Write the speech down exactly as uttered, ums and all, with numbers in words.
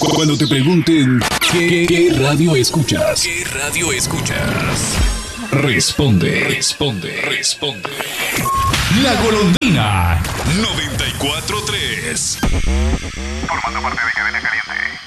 Cuando te pregunten ¿qué, qué radio escuchas? ¿Qué radio escuchas? Responde, responde, responde. La Golondrina noventa y cuatro tres. Formando parte de Cadena Caliente.